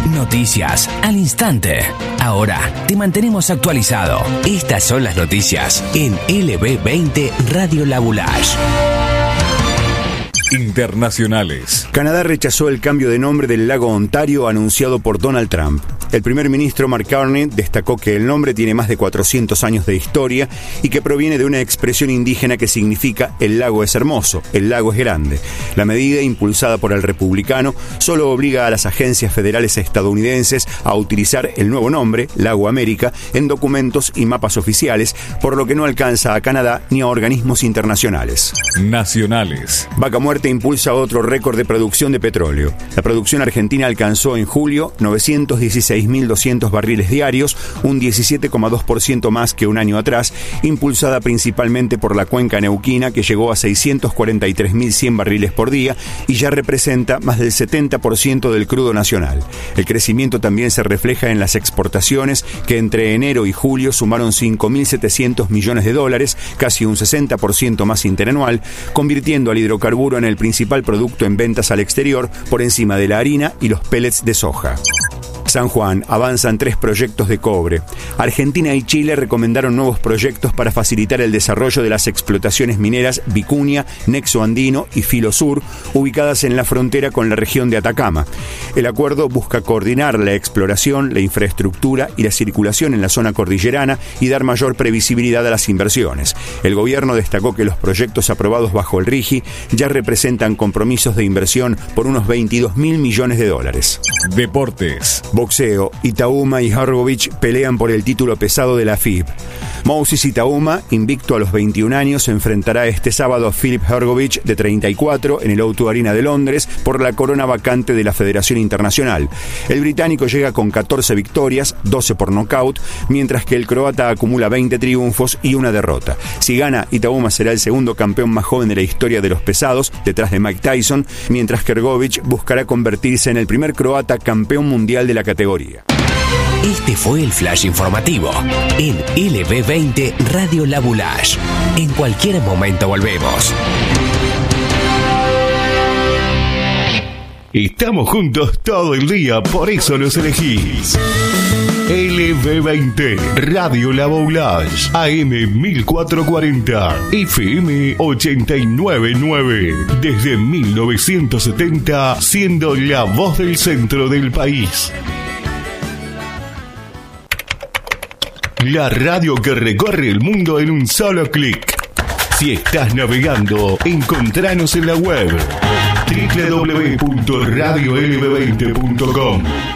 Noticias al instante. Ahora te mantenemos actualizado. Estas son las noticias en LB20 Radio Labulage. Internacionales. Canadá rechazó el cambio de nombre del lago Ontario anunciado por Donald Trump. El primer ministro Mark Carney destacó que el nombre tiene más de 400 años de historia y que proviene de una expresión indígena que significa el lago es hermoso, el lago es grande. La medida, impulsada por el republicano, solo obliga a las agencias federales estadounidenses a utilizar el nuevo nombre, Lago América, en documentos y mapas oficiales, por lo que no alcanza a Canadá ni a organismos internacionales. Nacionales. Vaca Muerta impulsa otro récord de producción de petróleo. La producción argentina alcanzó en julio 916.200 barriles diarios, un 17,2% más que un año atrás, impulsada principalmente por la cuenca neuquina, que llegó a 643.100 barriles por día y ya representa más del 70% del crudo nacional. El crecimiento también se refleja en las exportaciones, que entre enero y julio sumaron 5.700 millones de dólares, casi un 60% más interanual, convirtiendo al hidrocarburo en el principal producto en ventas al exterior, por encima de la harina y los pellets de soja. San Juan avanzan 3 proyectos de cobre. Argentina y Chile recomendaron nuevos proyectos para facilitar el desarrollo de las explotaciones mineras Vicuña, Nexo Andino y Filo Sur, ubicadas en la frontera con la región de Atacama. El acuerdo busca coordinar la exploración, la infraestructura y la circulación en la zona cordillerana y dar mayor previsibilidad a las inversiones. El gobierno destacó que los proyectos aprobados bajo el RIGI ya representan compromisos de inversión por unos 22.000 millones de dólares. Deportes. Boxeo, Itaúma y Hrgović pelean por el título pesado de la FIB. Moses Itaúma, invicto a los 21 años, enfrentará este sábado a Filip Hrgović, de 34, en el O2 Arena de Londres, por la corona vacante de la Federación Internacional. El británico llega con 14 victorias, 12 por nocaut, mientras que el croata acumula 20 triunfos y una derrota. Si gana, Itaúma será el segundo campeón más joven de la historia de los pesados, detrás de Mike Tyson, mientras que Hrgović buscará convertirse en el primer croata campeón mundial de la categoría. Este fue el flash informativo en LB20 Radio Labulage. En cualquier momento volvemos. Estamos juntos todo el día, por eso nos elegís. LB20 Radio Labulage, AM 1440, FM 899. Desde 1970, siendo la voz del centro del país. La radio que recorre el mundo en un solo clic. Si estás navegando, encontranos en la web www.radiolb20.com.